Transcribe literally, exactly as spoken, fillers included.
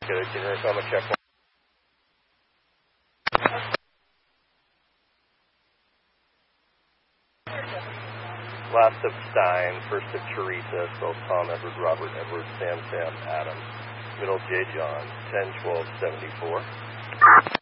Good, itinerary, so I'm going to check one. Last of Stein, first of Teresa, spelled Tom, Edward, Robert, Edward, Sam, Sam, Adam. Middle J. John, ten twelve seventy-four.